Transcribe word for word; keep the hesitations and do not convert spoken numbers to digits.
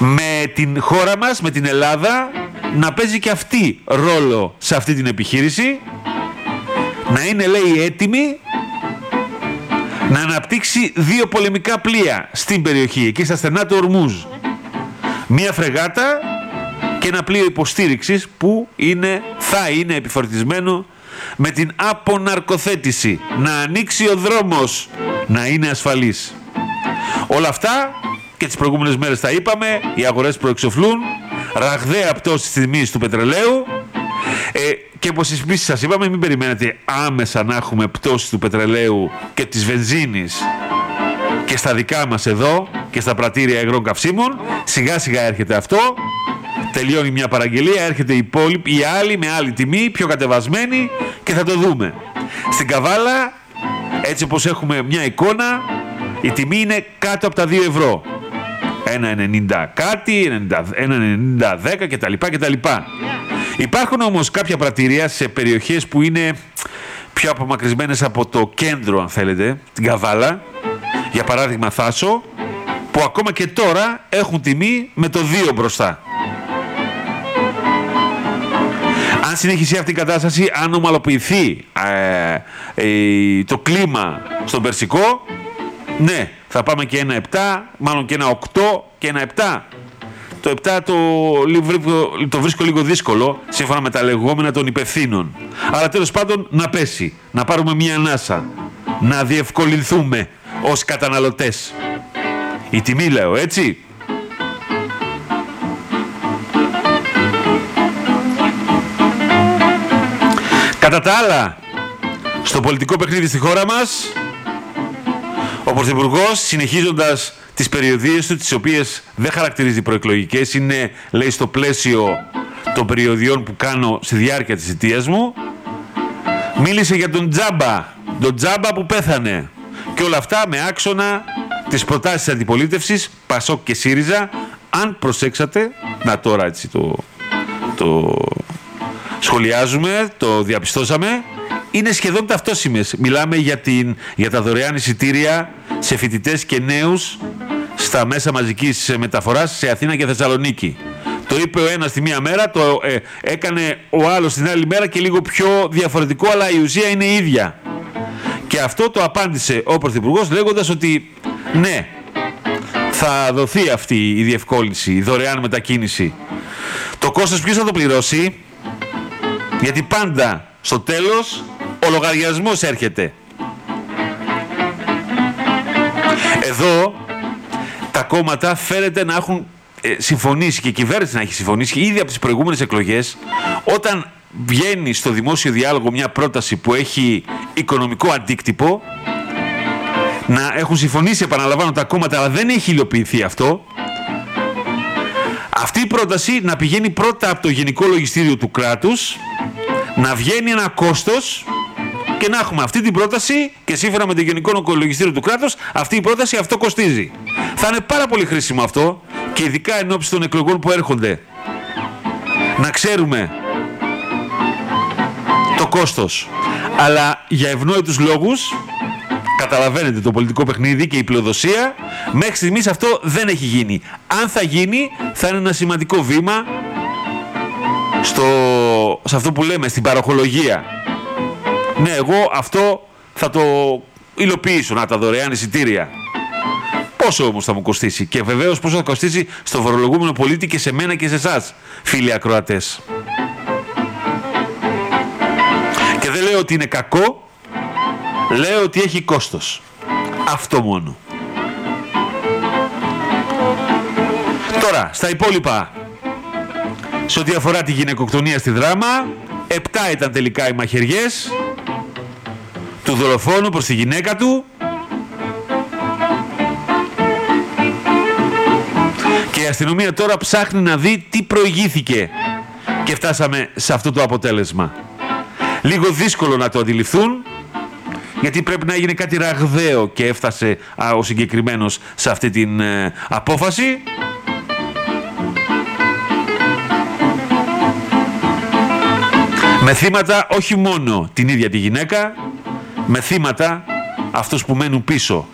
με την χώρα μας, με την Ελλάδα, να παίζει και αυτή ρόλο σε αυτή την επιχείρηση, να είναι, λέει, έτοιμη να αναπτύξει δύο πολεμικά πλοία στην περιοχή, εκεί στα στενά του Ορμούζ. Μία φρεγάτα και ένα πλοίο υποστήριξης που είναι, θα είναι επιφορτισμένο με την αποναρκοθέτηση, να ανοίξει ο δρόμος, να είναι ασφαλής. Όλα αυτά και τις προηγούμενες μέρες τα είπαμε, οι αγορές προεξοφλούν, ραγδαία πτώση της τιμής του πετρελαίου, ε, και όπως επίσης σας είπαμε, μην περιμένετε άμεσα να έχουμε πτώση του πετρελαίου και της βενζίνης και στα δικά μας εδώ και στα πρατήρια υγρών καυσίμων. Σιγά σιγά έρχεται αυτό, τελειώνει μια παραγγελία, έρχεται η υπόλοιπη, η άλλη με άλλη τιμή, πιο κατεβασμένη, και θα το δούμε. Στην Καβάλα, έτσι όπως έχουμε μια εικόνα, η τιμή είναι κάτω από τα δύο ευρώ. ένα ενενήντα κάτι, ένα ενενήντα δέκα κτλ. κτλ. Υπάρχουν όμως κάποια πρατήρια σε περιοχές που είναι πιο απομακρυσμένες από το κέντρο, αν θέλετε, την Καβάλα, για παράδειγμα Θάσο, που ακόμα και τώρα έχουν τιμή με το δύο μπροστά. Αν συνεχίσει αυτή η κατάσταση, αν ομαλοποιηθεί ε, ε, το κλίμα στον Περσικό, ναι, θα πάμε και ένα επτά, μάλλον και ένα οκτώ και ένα επτά. Το επτά το, το βρίσκω λίγο δύσκολο, σύμφωνα με τα λεγόμενα των υπευθύνων. Αλλά τέλος πάντων να πέσει, να πάρουμε μια ανάσα, να διευκολυνθούμε ως καταναλωτές. Η τιμή, λέω, έτσι. Κατά τα άλλα, στο πολιτικό παιχνίδι στη χώρα μας, ο Πρωθυπουργός, συνεχίζοντας τις περιοδίες του, τις οποίες δεν χαρακτηρίζει προεκλογικές, είναι, λέει, στο πλαίσιο των περιοδιών που κάνω στη διάρκεια της θητείας μου, μίλησε για τον Τζάμπα, τον Τζάμπα που πέθανε, και όλα αυτά με άξονα τις προτάσεις της αντιπολίτευσης, Πασόκ και ΣΥΡΙΖΑ. Αν προσέξατε, να τώρα έτσι το, το σχολιάζουμε, το διαπιστώσαμε, είναι σχεδόν ταυτόσιμες. Μιλάμε για, την, για τα δωρεάν εισιτήρια σε φοιτητές και νέους στα μέσα μαζικής μεταφοράς σε Αθήνα και Θεσσαλονίκη. Το είπε ο ένας τη μία μέρα, το ε, έκανε ο άλλος την άλλη μέρα και λίγο πιο διαφορετικό, αλλά η ουσία είναι η ίδια. Και αυτό το απάντησε ο Πρωθυπουργός λέγοντας ότι ναι, θα δοθεί αυτή η διευκόλυνση, η δωρεάν μετακίνηση. Το κόστος ποιος θα το πληρώσει? Γιατί πάντα στο τέλος ο λογαριασμός έρχεται. Εδώ τα κόμματα φαίνεται να έχουν ε, συμφωνήσει, και η κυβέρνηση να έχει συμφωνήσει ήδη από τις προηγούμενες εκλογές, όταν βγαίνει στο δημόσιο διάλογο μια πρόταση που έχει οικονομικό αντίκτυπο, να έχουν συμφωνήσει, επαναλαμβάνω, τα κόμματα, αλλά δεν έχει υλοποιηθεί αυτό, αυτή η πρόταση να πηγαίνει πρώτα από το Γενικό Λογιστήριο του κράτους, να βγαίνει ένα κόστος και να έχουμε αυτή την πρόταση, και σύμφωνα με το Γενικό Λογιστήριο του κράτους, αυτή η πρόταση αυτό κοστίζει. Θα είναι πάρα πολύ χρήσιμο αυτό, και ειδικά εν ώψη των εκλογών που έρχονται, να ξέρουμε το κόστος. Αλλά για ευνόητους λόγους, καταλαβαίνετε το πολιτικό παιχνίδι και η πλειοδοσία, μέχρι στιγμής αυτό δεν έχει γίνει. Αν θα γίνει, θα είναι ένα σημαντικό βήμα στο, σε αυτό που λέμε, στην παροχολογία. Ναι, εγώ αυτό θα το υλοποιήσω, να τα δωρεάν εισιτήρια. Πόσο όμως θα μου κοστίσει? Και βεβαίως πόσο θα κοστίσει στο φορολογούμενο πολίτη και σε μένα και σε εσάς, φίλοι ακροατές. Και δεν λέω ότι είναι κακό, λέω ότι έχει κόστος. Αυτό μόνο. Τώρα, στα υπόλοιπα, σε ό,τι αφορά τη γυναικοκτονία στη Δράμα, επτά ήταν τελικά οι μαχαιριές του δολοφόνου προς τη γυναίκα του, και η αστυνομία τώρα ψάχνει να δει τι προηγήθηκε και φτάσαμε σε αυτό το αποτέλεσμα. Λίγο δύσκολο να το αντιληφθούν, γιατί πρέπει να έγινε κάτι ραγδαίο και έφτασε α, ο συγκεκριμένος σε αυτή την ε, απόφαση. Με θύματα όχι μόνο την ίδια τη γυναίκα, με θύματα αυτούς που μένουν πίσω.